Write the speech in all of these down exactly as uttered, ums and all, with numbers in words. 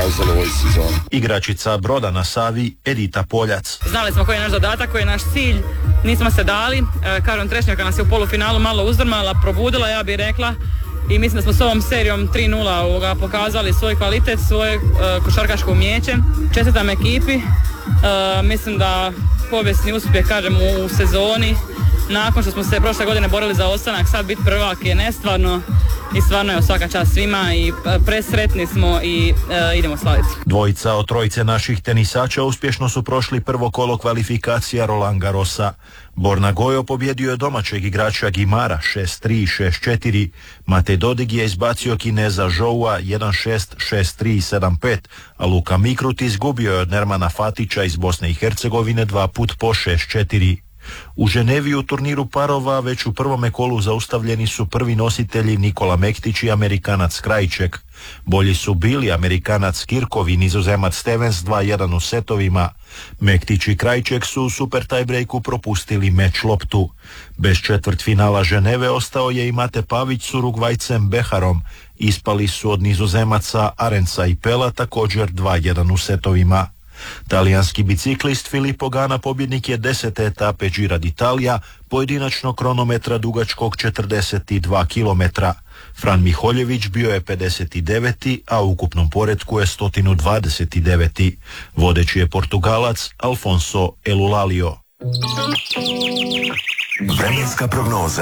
pokazalo u ovoj sezoni. Igračica Broda na Savi Edita Poljac. Znali smo koji je naš zadatak, koji je naš cilj, nismo se dali. E, Karon Trešnjaka nas je u polufinalu malo uzdrmala, probudila, ja bih rekla. I mislim da smo s ovom serijom tri nula ovoga pokazali svoj kvalitet, svoje e, košarkaško umijeće. Čestitam ekipi. E, mislim da povijesni uspjeh, kažem, u, u sezoni. Nakon što smo se prošle godine borili za ostanak, sad biti prvak je nestvarno i stvarno je svaka čast svima i presretni smo i e, idemo slaviti. Dvojica od trojice naših tenisača uspješno su prošli prvo kolo kvalifikacija Roland Garrosa. Borna Gojo pobjedio je domaćeg igrača Gimara šest tri šest četiri. Matej Dodig je izbacio Kineza Zhoua jedan šest šest tri sedam pet, a Luka Mikrut izgubio je od Nermana Fatića iz Bosne i Hercegovine dva put po šest četiri. U Ženevi u turniru parova već u prvome kolu zaustavljeni su prvi nositelji Nikola Mektić i Amerikanac Krajček. Bolji su bili Amerikanac Kirkov i Nizozemac Stevens dva jedan u setovima. Mektić i Krajček su u super tiebreaku propustili meč loptu. Bez četvrtfinala Ženeve ostao je i Mate Pavić s Urugvajcem Beharom. Ispali su od Nizozemaca Arenca i Pela također dva jedan u setovima. Talijanski biciklist Filippo Ganna pobjednik je desete etape Gira d'Italia, pojedinačno kronometra dugačkog četrdeset dva kilometra. Fran Miholjević bio je pedeset deveti, a u ukupnom poretku je sto dvadeset deveti. Vodeći je Portugalac Alfonso Elulalio. Vremenska prognoza.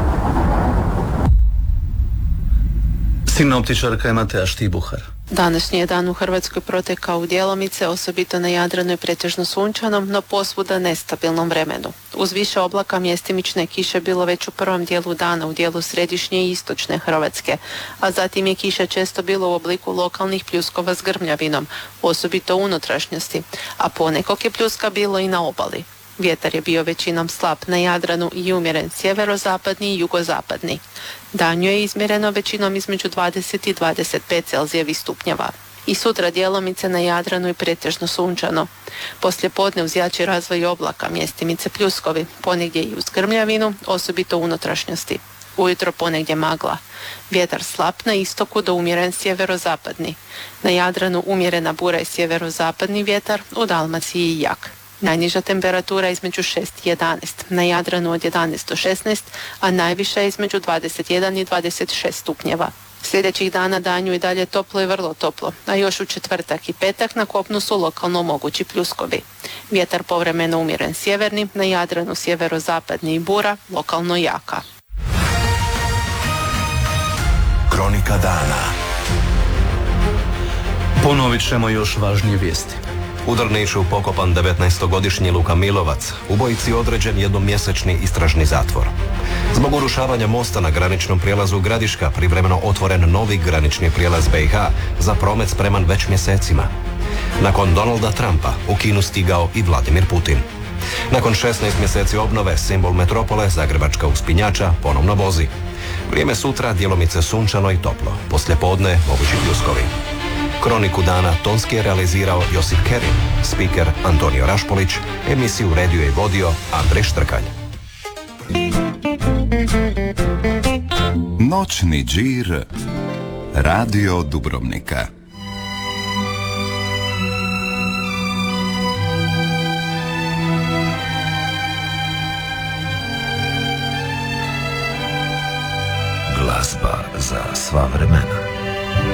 Sinoptičarka je Mateja Štibuhar. Današnji je dan u Hrvatskoj protekao u djelomice, osobito na Jadranu i pretežno sunčanom, no posvuda nestabilnom vremenu. Uz više oblaka mjestimične kiše bilo već u prvom dijelu dana u dijelu središnje i istočne Hrvatske, a zatim je kiša često bilo u obliku lokalnih pljuskova s grmljavinom, osobito u unutrašnjosti, a ponekog je pljuska bilo i na obali. Vjetar je bio većinom slab na Jadranu i umjeren sjeverozapadni i jugozapadni. Danju je izmjereno većinom između dvadeset i dvadeset pet Celzijevih stupnjeva. I sutra djelomice na Jadranu i pretežno sunčano. Poslije podne uz jači razvoj oblaka, mjestimice pljuskovi, ponegdje i uz grmljavinu, osobito u unutrašnjosti. Ujutro ponegdje magla. Vjetar slab na istoku do umjeren sjeverozapadni. Na Jadranu umjerena bura i sjeverozapadni vjetar, u Dalmaciji jak. Najniža temperatura između šest i jedanaest, na Jadranu od jedanaest do šesnaest, a najviša je između dvadeset jedan i dvadeset šest stupnjeva. Sljedećih dana danju i dalje toplo i vrlo toplo, a još u četvrtak i petak na kopnu su lokalno mogući pljuskovi. Vjetar povremeno umjeren sjeverni, na Jadranu sjeverozapadni i bura, lokalno jaka. Kronika dana. Ponovit ćemo još važnije vijesti. U Drnišu pokopan devetnaestogodišnji Luka Milovac, ubojici određen jednomjesečni istražni zatvor. Zbog urušavanja mosta na graničnom prijelazu Gradiška privremeno otvoren novi granični prijelaz B i H za promet spreman već mjesecima. Nakon Donalda Trumpa u Kinu stigao i Vladimir Putin. Nakon šesnaest mjeseci obnove simbol metropole Zagrebačka uspinjača ponovno vozi. Vrijeme sutra djelomice sunčano i toplo, poslijepodne mogući pljuskovi. Kroniku dana tonski je realizirao Josip Kerin, spiker Antonio Rašpolić, emisiju redio i vodio Andrej Štrkalj. Noćni džir Radio Dubrovnika. Glazba za sva vremena.